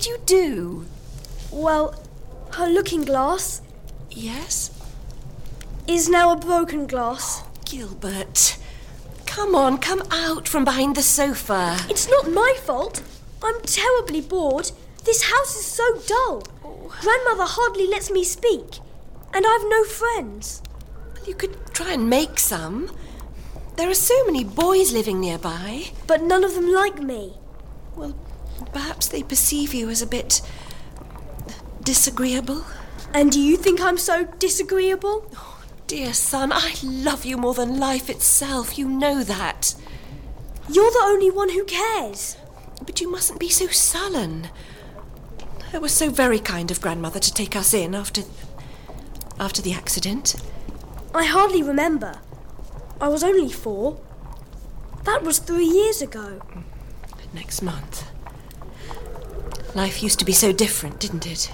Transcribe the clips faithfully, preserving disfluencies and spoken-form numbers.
did you do? Well, her looking glass... Yes? ...is now a broken glass. Oh, Gilbert, come on, come out from behind the sofa. It's not my fault. I'm terribly bored. This house is so dull. Oh. Grandmother hardly lets me speak. And I've no friends. Well, you could try and make some. There are so many boys living nearby. But none of them like me. Well, perhaps they perceive you as a bit disagreeable. And do you think I'm so disagreeable? Oh, dear son, I love you more than life itself. You know that. You're the only one who cares. But you mustn't be so sullen. It was so very kind of Grandmother to take us in after... after the accident. I hardly remember. I was only four. That was three years ago. Next month. Life used to be so different, didn't it?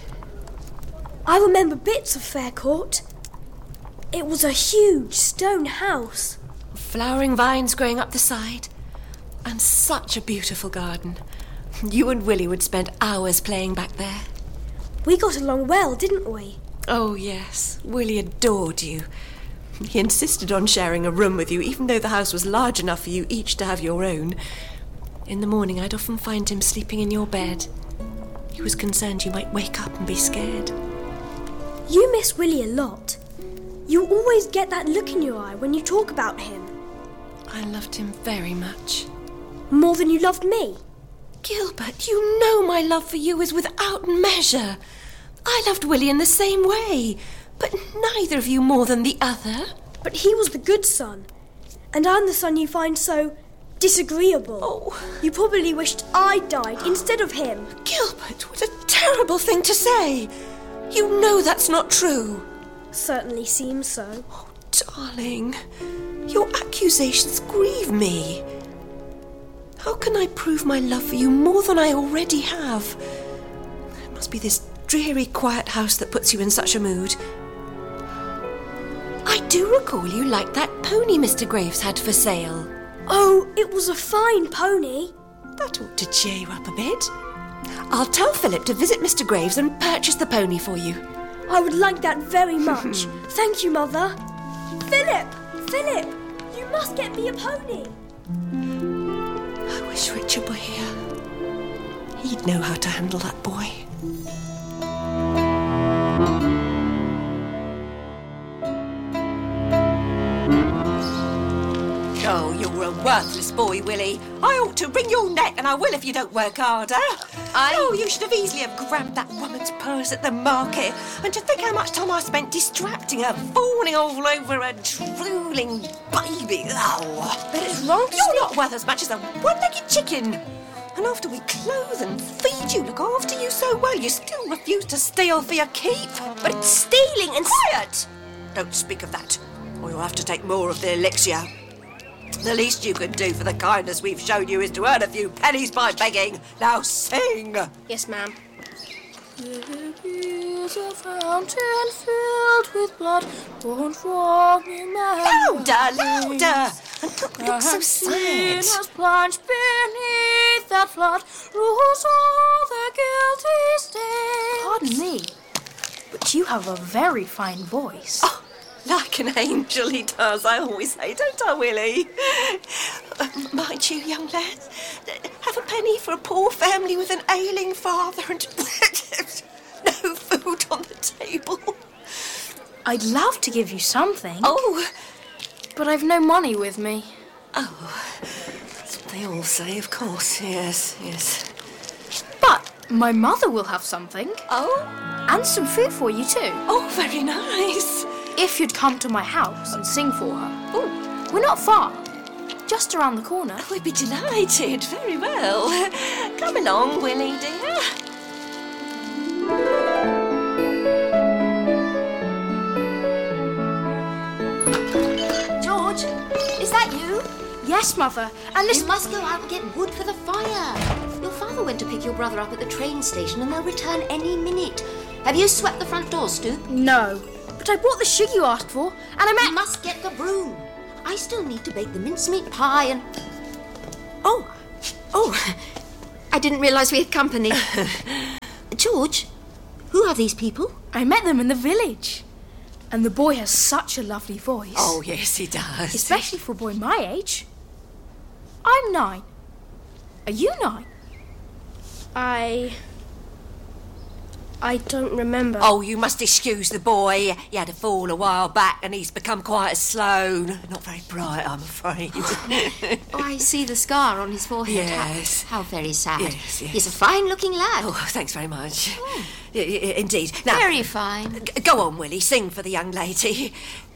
I remember bits of Faircourt. It was a huge stone house. Flowering vines growing up the side. And such a beautiful garden. You and Willie would spend hours playing back there. We got along well, didn't we? Oh, yes. Willie adored you. He insisted on sharing a room with you, even though the house was large enough for you each to have your own. In the morning, I'd often find him sleeping in your bed. He was concerned you might wake up and be scared. You miss Willie a lot. You always get that look in your eye when you talk about him. I loved him very much. More than you loved me? Gilbert, you know my love for you is without measure. I loved Willie in the same way, but neither of you more than the other. But he was the good son, and I'm the son you find so disagreeable. Oh. You probably wished I died instead of him. Gilbert, what a terrible thing to say. You know that's not true. Certainly seems so. Oh, darling, your accusations grieve me. How can I prove my love for you more than I already have? It must be this dreary, quiet house that puts you in such a mood. I do recall you liked that pony Mister Graves had for sale. Oh, it was a fine pony. That ought to cheer you up a bit. I'll tell Philip to visit Mister Graves and purchase the pony for you. I would like that very much. Thank you, Mother. Philip! Philip! You must get me a pony. I wish Richard were here. He'd know how to handle that boy. Oh, you're a worthless boy, Willie. I ought to wring your neck, and I will if you don't work harder. I... Oh, you should have easily have grabbed that woman's purse at the market. And to think how much time I spent distracting her, fawning all over a drooling baby. Oh. But it's wrong to You're steal... not worth as much as a one-legged chicken. And after we clothe and feed you, look after you so well, you still refuse to steal for your keep. But it's stealing and... Quiet! Don't speak of that, or you'll have to take more of the elixir. The least you can do for the kindness we've shown you is to earn a few pennies by begging. Now sing! Yes, ma'am. There is a fountain filled with blood, born for me, man. Louder, louder! And look, look so sad. Has plunged beneath that flood, lose all the guilty stain. Pardon me, but you have a very fine voice. Oh, like an angel he does, I always say, don't I, Willie? Uh, mind you, young lads, have a penny for a poor family with an ailing father and no food on the table. I'd love to give you something. Oh, but I've no money with me. Oh, that's what they all say, of course, yes, yes. But my mother will have something. Oh? And some food for you too. Oh, very nice. If you'd come to my house and sing for her. Oh. We're not far. Just around the corner. We'd be delighted, very well. Come along, Willie, dear. George, is that you? Yes, Mother. And this... You must go out and get wood for the fire. Your father went to pick your brother up at the train station and they'll return any minute. Have you swept the front door, Stoop? No. But I brought the sugar you asked for, and I meant... You must get the broom. I still need to bake the mincemeat pie and... Oh, oh, I didn't realise we had company. George, who are these people? I met them in the village. And the boy has such a lovely voice. Oh, yes, he does. Especially for a boy my age. I'm nine. Are you nine? I... I don't remember. Oh, you must excuse the boy. He had a fall a while back and he's become quite slow. Not very bright, I'm afraid. Oh, I see the scar on his forehead. Yes. How, how very sad. Yes, yes. He's a fine-looking lad. Oh, thanks very much. Y- y- Indeed. Now, Very fine. g- go on, Willie. Sing for the young lady.